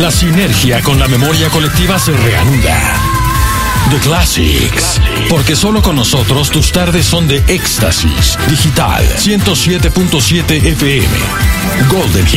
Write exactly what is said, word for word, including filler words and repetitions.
La sinergia con la memoria colectiva se reanuda. The Classics. Porque solo con nosotros tus tardes son de éxtasis. Digital ciento siete punto siete F M. Golden